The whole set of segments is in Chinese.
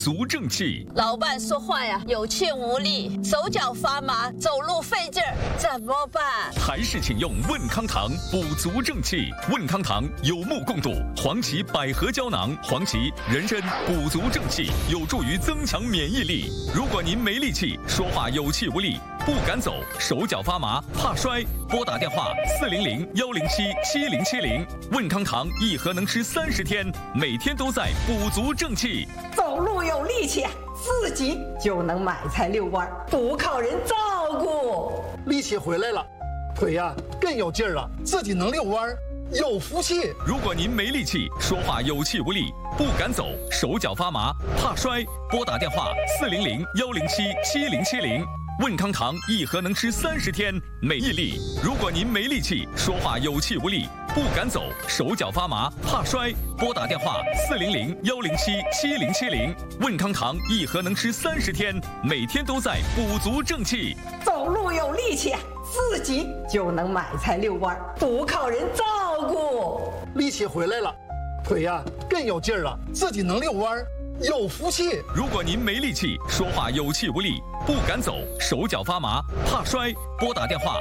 足正气。 老伴说话呀有气无力，手脚发麻，走路费劲儿，怎么办？ 还是请用问康堂补足正气。问康堂有目共睹，黄芪百合胶囊，黄芪、人参补足正气，有助于增强免疫力。如果您没力气，说话有气无力，不敢走，手脚发麻，怕摔，拨打电话400-107-7070。问康堂一盒能吃30天，每天都在补足正气。 走路有力气，自己就能买菜遛弯，不靠人照顾。 力气回来了，腿呀更有劲儿了，自己能遛弯，有福气。 如果您没力气，说话有气无力，不敢走，手脚发麻，怕摔，拨打电话400-107-7070。问康堂一盒能吃30天，免疫力。如果您没力气，说话有气无力，不敢走，手脚发麻，怕摔，拨打电话400-107-7070。问康堂一盒能吃30天，每天都在补足正气。 走路有力气，自己就能买菜遛弯，不靠人照顾。 力气回来了，腿呀更有劲儿了，自己能遛弯，有福气。 如果您没力气，说话有气无力，不敢走，手脚发麻，怕摔，拨打电话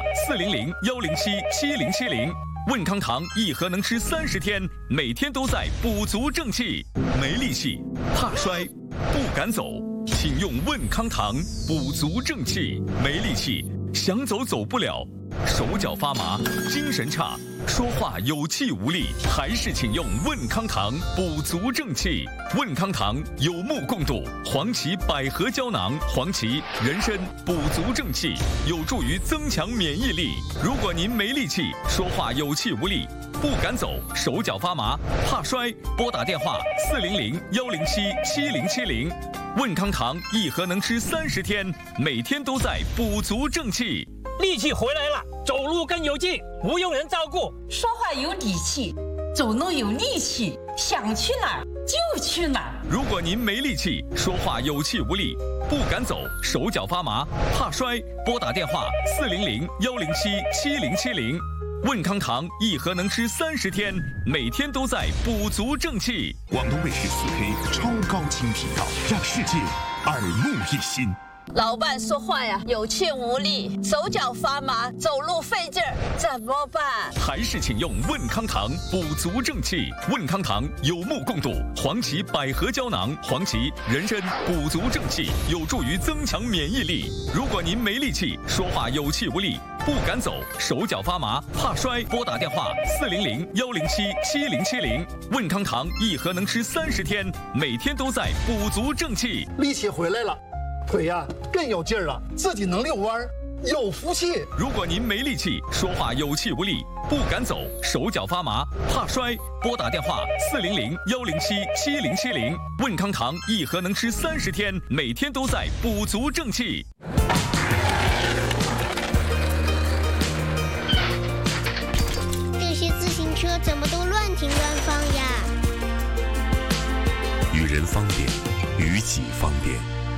400-107-7070。问康堂一盒能吃30天，每天都在补足正气。没力气，怕摔，不敢走，请用问康堂补足正气。没力气，想走走不了，手脚发麻，精神差，说话有气无力，还是请用问康堂补足正气。问康堂有目共睹，黄芪百合胶囊，黄芪、人参补足正气，有助于增强免疫力。如果您没力气，说话有气无力，不敢走，手脚发麻，怕摔，拨打电话400-107-7070。问康堂一盒能吃30天，每天都在补足正气。 力气回来了，走路更有劲，不用人照顾。 说话有底气，走路有力气，想去哪儿就去哪儿。 如果您没力气，说话有气无力，不敢走，手脚发麻，怕摔，拨打电话400-107-7070。问康堂一盒能吃30天，每天都在补足正气。 广东卫视4K 超高清频道，让世界耳目一新。 老伴说话呀有气无力，手脚发麻，走路费劲儿，怎么办？ 还是请用问康堂补足正气。问康堂有目共睹，黄芪百合胶囊，黄芪、人参补足正气，有助于增强免疫力。如果您没力气，说话有气无力，不敢走，手脚发麻，怕摔，拨打电话400-107-7070。问康堂一盒能吃30天，每天都在补足正气。 力气回来了，腿呀更有劲儿了，自己能遛弯，有福气。 如果您没力气，说话有气无力，不敢走，手脚发麻，怕摔，拨打电话400-107-7070。问康堂一盒能吃30天，每天都在补足正气。 这些自行车怎么都乱停乱放呀？ 与人方便，与己方便。